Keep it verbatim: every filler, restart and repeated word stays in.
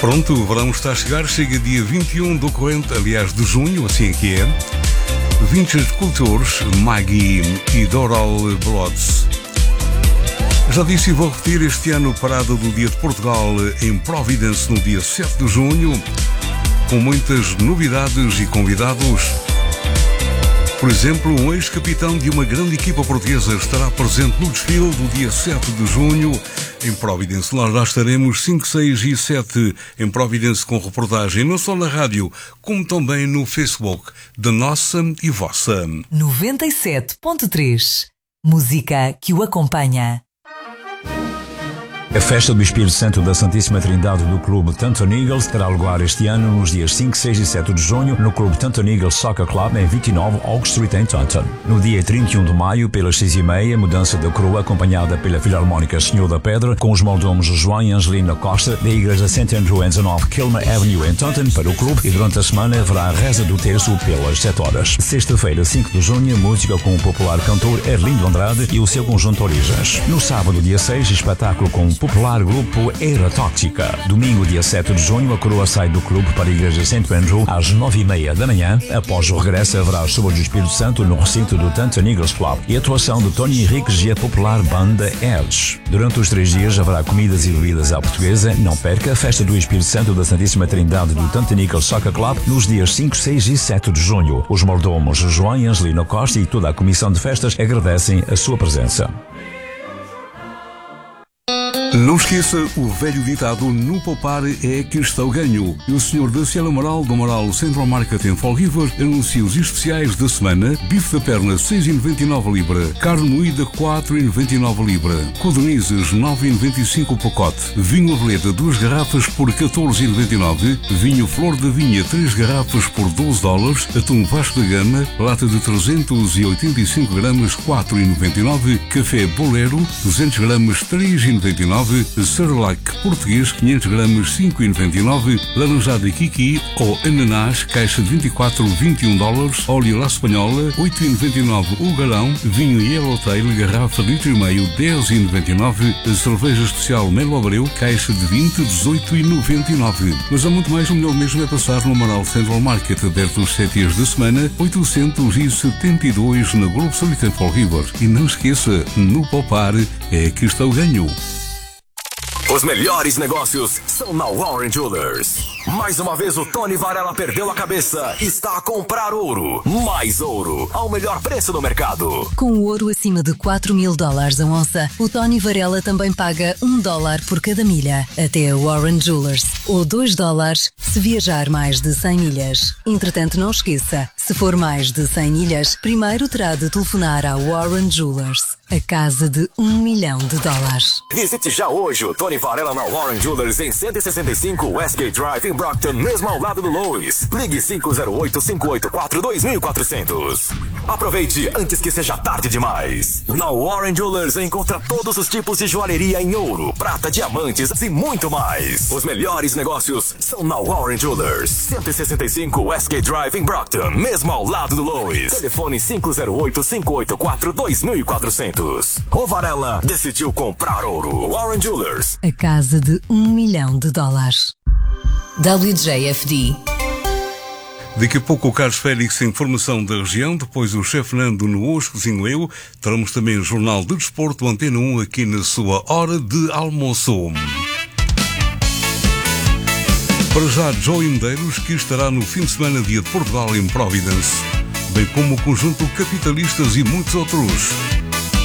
Pronto, o verão está a chegar, chega dia vinte e um do corrente, aliás, de junho, assim é que é. Vintage Cultures, Maggie e Doral Blods. Já disse e vou repetir, este ano parada do Dia de Portugal em Providence no dia sete de junho, com muitas novidades e convidados. Por exemplo, um ex-capitão de uma grande equipa portuguesa estará presente no desfile do dia sete de junho em Providence. Nós lá estaremos cinco, seis e sete em Providence com reportagem não só na rádio, como também no Facebook da nossa e vossa. noventa e sete ponto três. Música que o acompanha. A festa do Espírito Santo da Santíssima Trindade do Clube Taunton Eagles terá lugar este ano nos dias cinco, seis e sete de junho no Clube Taunton Eagles Soccer Club em vinte e nove Oak Street em Taunton. No dia trinta e um de maio, pelas seis e meia, mudança da coroa acompanhada pela Filarmónica Senhor da Pedra com os mordomos João e Angelina Costa da Igreja Saint Andrew em dezanove Kilmer Avenue em Taunton para o clube, e durante a semana haverá a reza do terço pelas sete horas. Sexta-feira, cinco de junho, música com o popular cantor Erlindo Andrade e o seu conjunto Origens. No sábado, dia seis, espetáculo com o popular grupo Era Tóxica. Domingo, dia sete de junho, a coroa sai do clube para a Igreja Saint Andrew às nove e meia da manhã. Após o regresso, haverá as chuvas do Espírito Santo no recinto do Taunton Eagles Club e a atuação de Tony Henriques e a popular banda Edge. Durante os três dias haverá comidas e bebidas à portuguesa. Não perca a festa do Espírito Santo da Santíssima Trindade do Taunton Eagles Soccer Club nos dias cinco, seis e sete de junho. Os mordomos João e Angelina Costa e toda a comissão de festas agradecem a sua presença. Não esqueça o velho ditado, no poupar é que está o ganho. E o senhor da Cielo Amaral, do Amaral Central Market em Fall River, anuncia os especiais da semana: bife da perna seis e noventa e nove libra, carne moída quatro e noventa e nove libra, codornizes nove e noventa e cinco o pacote, vinho Aveleda duas garrafas por catorze e noventa e nove, vinho Flor da Vinha três garrafas por doze dólares, atum Vasco da Gama, lata de trezentos e oitenta e cinco gramas quatro e noventa e nove, café Bolero duzentos gramas três e noventa e nove, Cerelac português quinhentos gramas cinco e noventa e nove, laranjada Kiki ou ananás caixa de vinte e quatro, vinte e um dólares, óleo La Espanhola oito e noventa e nove o galão, vinho Yellowtail garrafa litro e meio dez e noventa e nove, cerveja especial Melo Abreu caixa de vinte, dezoito e noventa e nove. Mas há muito mais, o melhor mesmo é passar no Amaral Central Market, aberto os sete dias da semana, oitocentos e setenta e dois na Globo Solita em Fall River. E não esqueça, no poupar é que está o ganho. Os melhores negócios são na Warren Jewelers. Mais uma vez o Tony Varela perdeu a cabeça. Está a comprar ouro. Mais ouro. Ao melhor preço do mercado. Com o ouro acima de quatro mil dólares a onça, o Tony Varela também paga um dólar por cada milha. Até a Warren Jewelers. Ou dois dólares se viajar mais de cem milhas. Entretanto, não esqueça, se for mais de cem milhas, primeiro terá de telefonar à Warren Jewelers. A casa de um milhão de dólares. Visite já hoje o Tony Varela na Warren Jewelers em cento e sessenta e cinco Westgate Drive em Brockton, mesmo ao lado do Lois. Ligue cinco zero oito, cinco oito quatro, dois quatro zero zero. Aproveite antes que seja tarde demais. Na Warren Jewelers encontra todos os tipos de joalheria em ouro, prata, diamantes e muito mais. Os melhores negócios são na Warren Jewelers. cento e sessenta e cinco Westgate Drive em Brockton, mesmo ao lado do Lois. Telefone cinco zero oito, cinco oito quatro, dois quatro zero zero. O Varela decidiu comprar ouro. Warren Jewelers. A casa de um milhão de dólares. W J F D. Daqui a pouco o Carlos Félix em informação da região, depois o chefe Fernando no Hoje Cozinho Eu, teremos também o Jornal de Desporto, Antena um aqui na sua hora de almoço. Para já, Joey Medeiros, que estará no fim de semana Dia de Portugal em Providence, bem como o conjunto Capitalistas e muitos outros.